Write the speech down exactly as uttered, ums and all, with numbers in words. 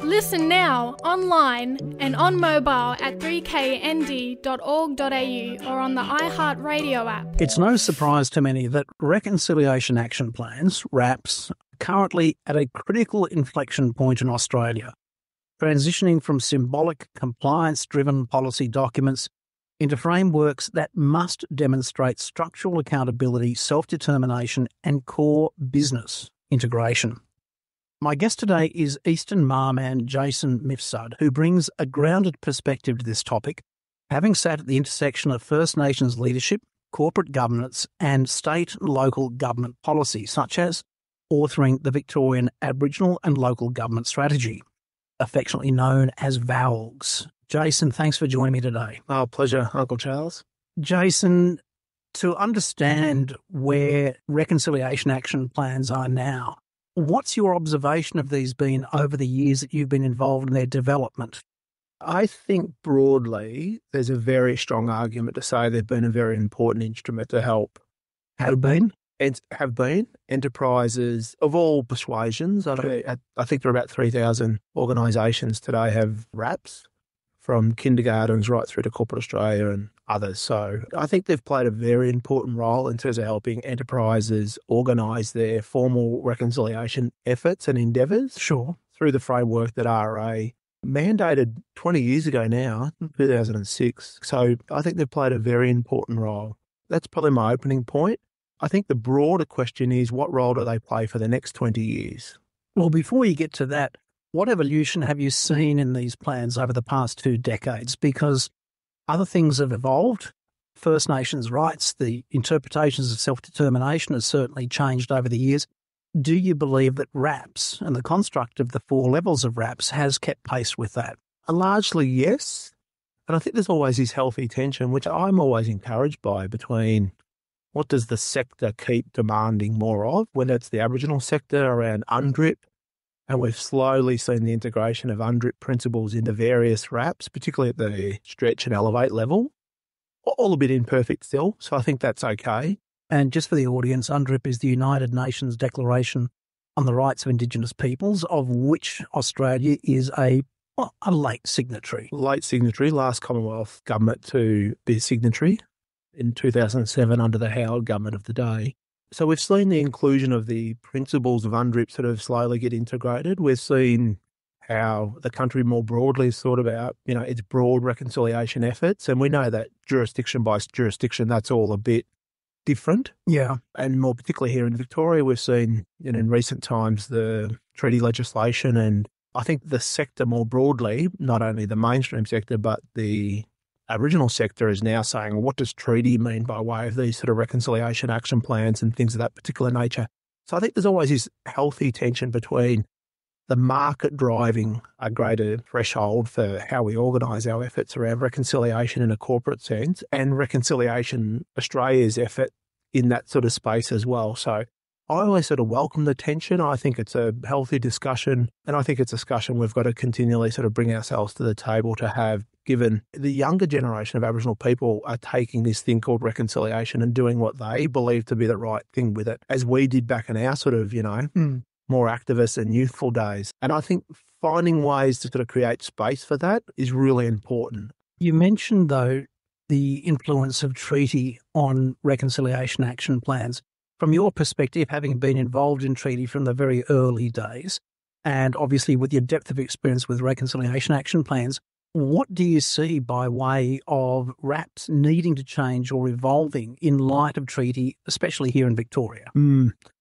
Listen now, online and on mobile at three k n d dot org dot a u or on the iHeartRadio app. It's no surprise to many that Reconciliation Action Plans, RAPs, are currently at a critical inflection point in Australia, transitioning from symbolic, compliance-driven policy documents into frameworks that must demonstrate structural accountability, self-determination and core business integration. My guest today is Eastern Marman Jason Mifsud, who brings a grounded perspective to this topic, having sat at the intersection of First Nations leadership, corporate governance and state and local government policy, such as authoring the Victorian Aboriginal and Local Government Strategy, affectionately known as VALGS. Jason, thanks for joining me today. Oh, pleasure, Uncle Charles. Jason, to understand where reconciliation action plans are now, what's your observation of these been over the years that you've been involved in their development? I think broadly there's a very strong argument to say they've been a very important instrument to help. Have been? And have been enterprises of all persuasions. I, don't, I think there are about three thousand organisations today have RAPs, from kindergartens right through to Corporate Australia and others. So I think they've played a very important role in terms of helping enterprises organise their formal reconciliation efforts and endeavours. Sure. Through the framework that R A mandated twenty years ago now, two thousand six. So I think they've played a very important role. That's probably my opening point. I think the broader question is, what role do they play for the next twenty years? Well, before you get to that, what evolution have you seen in these plans over the past two decades? Because other things have evolved. First Nations rights, the interpretations of self-determination has certainly changed over the years. Do you believe that RAPs and the construct of the four levels of RAPs has kept pace with that? Largely, yes. And I think there's always this healthy tension, which I'm always encouraged by, between what does the sector keep demanding more of, whether it's the Aboriginal sector around UNDRIP, and we've slowly seen the integration of UNDRIP principles into various RAPs, particularly at the stretch and elevate level, all a bit imperfect still. So I think that's okay. And just for the audience, UNDRIP is the United Nations Declaration on the Rights of Indigenous Peoples, of which Australia is a, well, a late signatory. Late signatory, last Commonwealth government to be a signatory in two thousand seven under the Howard government of the day. So we've seen the inclusion of the principles of UNDRIP sort of slowly get integrated. We've seen how the country more broadly has thought about, you know, its broad reconciliation efforts. And we know that jurisdiction by jurisdiction, that's all a bit different. Yeah. And more particularly here in Victoria, we've seen, you know, in recent times the treaty legislation, and I think the sector more broadly, not only the mainstream sector, but the Aboriginal sector is now saying, well, what does treaty mean by way of these sort of reconciliation action plans and things of that particular nature? So I think there's always this healthy tension between the market driving a greater threshold for how we organise our efforts around reconciliation in a corporate sense, and Reconciliation Australia's effort in that sort of space as well. So I always sort of welcome the tension. I think it's a healthy discussion, and I think it's a discussion we've got to continually sort of bring ourselves to the table to have, given the younger generation of Aboriginal people are taking this thing called reconciliation and doing what they believe to be the right thing with it, as we did back in our sort of, you know, mm. more activist and youthful days. And I think finding ways to sort of create space for that is really important. You mentioned, though, the influence of treaty on reconciliation action plans. From your perspective, having been involved in treaty from the very early days, and obviously with your depth of experience with reconciliation action plans, what do you see by way of RAPs needing to change or evolving in light of treaty, especially here in Victoria? Mm.